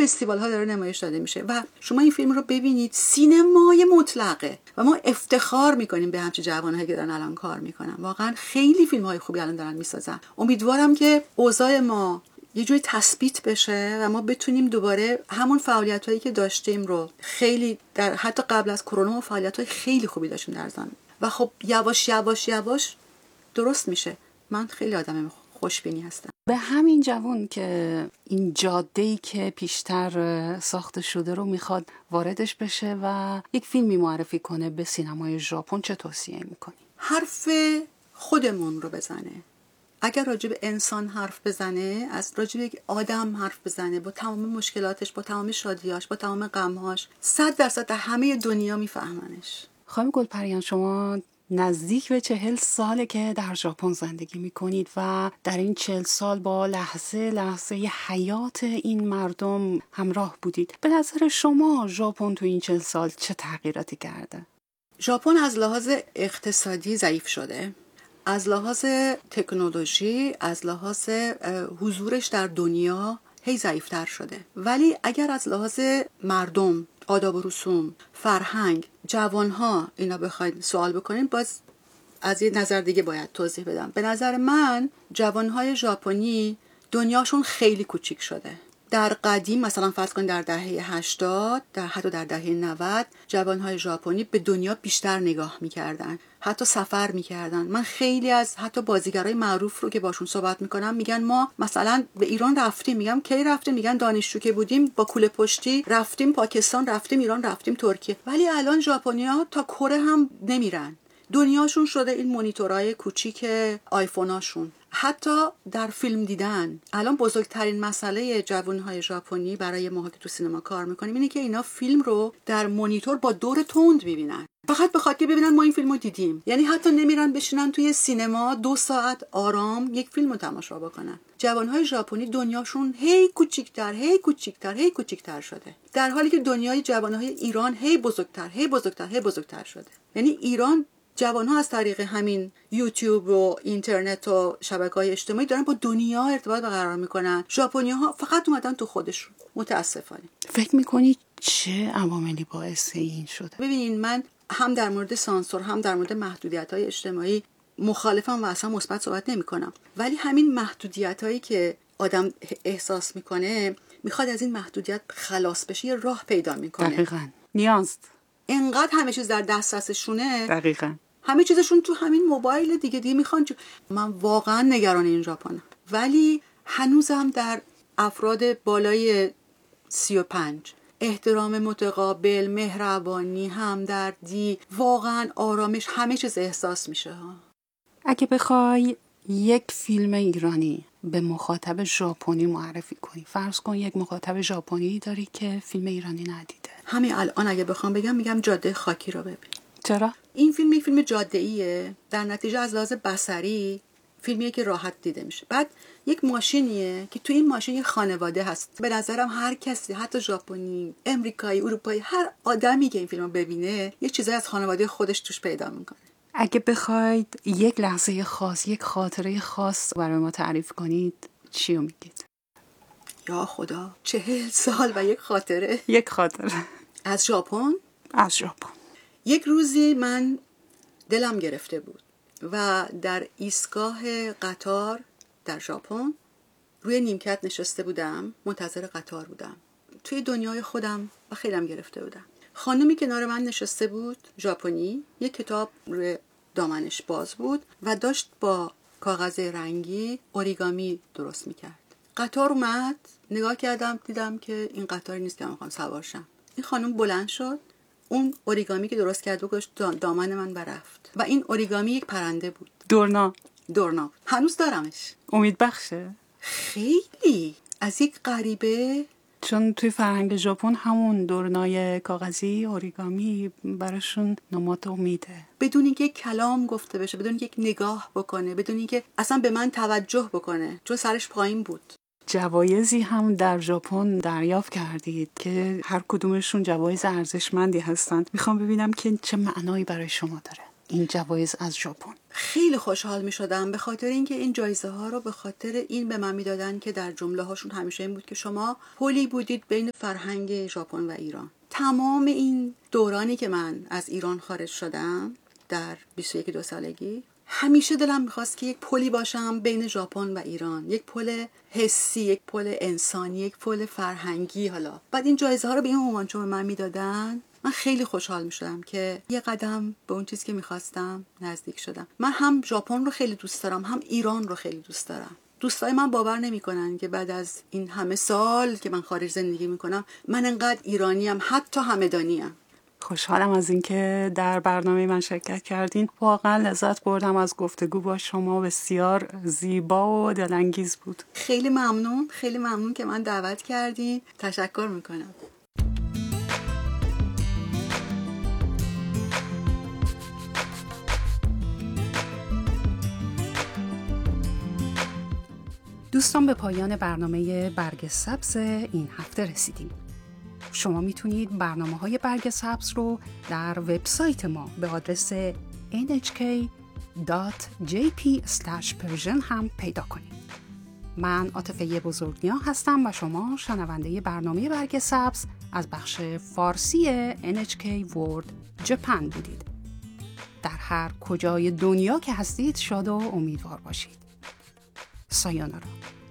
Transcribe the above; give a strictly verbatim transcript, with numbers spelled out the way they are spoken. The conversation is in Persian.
فستیوال ها داره نمایش داده میشه و شما این فیلم رو ببینید، سینمای مطلقه و ما افتخار میکنیم به همچین جوانایی که دارن الان کار میکنن. واقعا خیلی فیلم های خوبی الان دارن میسازن. امیدوارم که اوضاع ما یه جوری تثبیت بشه و ما بتونیم دوباره همون فعالیتایی که داشتیم رو، خیلی در حتی قبل از کرونا فعالیتای خیلی خوبی داشتیم در زمین و خب یواش یواش یواش درست میشه. من خیلی آدم خوشبینی هستم. به همین جوان که این جاده‌ای که پیشتر ساخته شده رو میخواد واردش بشه و یک فیلمی معرفی کنه به سینمای ژاپن، چه توصیه میکنی؟ حرف خودمون رو بزنه. اگر راجع به انسان حرف بزنه، از راجع به یک آدم حرف بزنه با تمام مشکلاتش، با تمام شادیاش، با تمام غمهاش، صد درصد در همه دنیا میفهمنش. خانم گلپریان، شما نزدیک به چهل ساله که در ژاپن زندگی میکنید و در این چهل سال با لحظه لحظه حیات این مردم همراه بودید. به نظر شما ژاپن تو این چهل سال چه تغییراتی کرده؟ ژاپن از لحاظ اقتصادی ضعیف شده، از لحاظ تکنولوژی، از لحاظ حضورش در دنیا هی ضعیفتر شده. ولی اگر از لحاظ مردم، آداب و رسوم، فرهنگ، جوانها اینا بخواید سوال بکنید، باز از یه نظر دیگه باید توضیح بدم. به نظر من جوانهای ژاپنی دنیاشون خیلی کوچیک شده. در قدیم مثلا فرض کن در دهه هشتاد، در حتی در دهه نود، جوانهای ژاپنی به دنیا بیشتر نگاه میکردن، حتی سفر میکردن. من خیلی از حتی بازیگرای معروف رو که باشون صحبت میکنم میگن ما مثلا به ایران رفتیم. میگم کی رفتیم؟ میگن دانشجو که بودیم با کوله پشتی رفتیم پاکستان، رفتیم ایران، رفتیم ترکیه. ولی الان ژاپنی‌ها تا کره هم نمیرن. دنیاشون شده این مانیتورهای کوچیک آیفوناشون. حتی در فیلم دیدن الان بزرگترین مسئله جوانهای ژاپنی برای ما که تو سینما کار میکنیم اینه که اینا فیلم رو در مانیتور با دور تند میبینن، فقط بخاطر که ببینن ما این فیلمو دیدیم. یعنی حتی نمیرن بشینن توی سینما دو ساعت آرام یک فیلم رو تماشا بکنن. جوانهای ژاپنی دنیاشون هی کوچیک‌تر هی کوچیک‌تر هی کوچیک‌تر شده، در حالی که دنیای جوانهای ایران هی بزرگتر هی بزرگتر هی بزرگتر شده. یعنی ایران جوان‌ها از طریق همین یوتیوب و اینترنت و شبکه‌های اجتماعی دارن با دنیا ارتباط برقرار میکنن. ژاپنی‌ها فقط اومدن تو خودشون. متاسفانه. فکر میکنی چه عواملی باعث این شده؟ ببینین، من هم در مورد سانسور هم در مورد محدودیت‌های اجتماعی مخالفم و اصلا مثبت صحبت نمی‌کنم، ولی همین محدودیت‌هایی که آدم احساس میکنه میخواد از این محدودیت خلاص بشه، یه راه پیدا میکنه. دقیقاً. نیاز اینقدر همه چیز در دسترسشونه. دقیقاً. همه چیزشون تو همین موبایل دیگه دیگه میخوان. من واقعا نگران این ژاپنم، ولی هنوزم در افراد بالای سی و پنج احترام متقابل، مهربانی، همدردی، واقعا آرامش، همه چیز احساس میشه ها. اگه بخوای یک فیلم ایرانی به مخاطب ژاپنی معرفی کنی، فرض کن یک مخاطب ژاپنی داری که فیلم ایرانی ندیده، همین الان اگه بخوام بگم میگم جاده خاکی رو ببین. چرا؟ این فیلم یک فیلم جاده‌ایه، در نتیجه از لحاظ بصری فیلمیه که راحت دیده میشه. بعد یک ماشینیه که تو این ماشین یه خانواده هست. به نظرم هر کسی، حتی ژاپنی، امریکایی، اروپایی، هر آدمی که این فیلمو ببینه یه چیزایی از خانواده خودش توش پیدا میکنه. اگه بخواید یک لحظه خاص، یک خاطره خاص برای ما تعریف کنید، چی رو میگید؟ یا خدا، چهل سال و یک خاطره. یک خاطره از ژاپن؟ از ژاپن. یک روزی من دلم گرفته بود و در ایستگاه قطار در ژاپن روی نیمکت نشسته بودم، منتظر قطار بودم، توی دنیای خودم و خیلیم گرفته بودم. خانمی کنار من نشسته بود، ژاپنی، یک کتاب روی دامنش باز بود و داشت با کاغذ رنگی اوریگامی درست میکرد. قطار اومد، نگاه کردم، دیدم که این قطاری نیست که من میخوام سوار شم. این خانم بلند شد، اون اوریگامی که درست کرده بود دامن من برفت و این اوریگامی یک پرنده بود. دورنا. دورنا. هنوز دارمش. امید بخشه. خیلی از یک غریبه، چون توی فرهنگ ژاپن همون دورنای کاغذی اوریگامی براشون نماد امیده. بدون اینکه کلام گفته بشه، بدون اینکه نگاه بکنه، بدون اینکه اصلا به من توجه بکنه، چون سرش پایین بود. جوایزی هم در ژاپن دریافت کردید که هر کدومشون جوایز ارزشمندی هستند. میخوام ببینم که چه معنایی برای شما داره. این جوایز از ژاپن؟ خیلی خوشحال می شدم به خاطر اینکه این جایزه ها رو به خاطر این به من میدادن که در جمله هاشون همیشه این بود که شما پلی بودید بین فرهنگ ژاپن و ایران. تمام این دورانی که من از ایران خارج شدم در بیست و یک دو سالگی، همیشه دلم میخواست که یک پلی باشم بین ژاپن و ایران، یک پل حسی، یک پل انسانی، یک پل فرهنگی. حالا بعد این جایزه ها رو به این عنوان چون من میدادن، من خیلی خوشحال میشدم که یه قدم به اون چیزی که میخواستم نزدیک شدم. من هم ژاپن رو خیلی دوست دارم، هم ایران رو خیلی دوست دارم. دوستای من باور نمیکنن که بعد از این همه سال که من خارج زندگی میکنم من انقدر ایرانیم، حتی همدانیم. خوشحالم از اینکه در برنامه من شرکت کردین. واقعا لذت بردم از گفتگو با شما، بسیار زیبا و دلانگیز بود. خیلی ممنون، خیلی ممنون که من دعوت کردین. تشکر میکنم. دوستان، به پایان برنامه برگ سبز این هفته رسیدیم. شما میتونید برنامه‌های برگ سبز رو در وبسایت ما به آدرس ان اچ کی دات جی پی اسلش پرژن هم پیدا کنید. من عاطفه بزرگنیا هستم و شما شنونده برنامه برگ سبز از بخش فارسی ان اچ کی World Japan بودید. در هر کجای دنیا که هستید شاد و امیدوار باشید. سایونارا.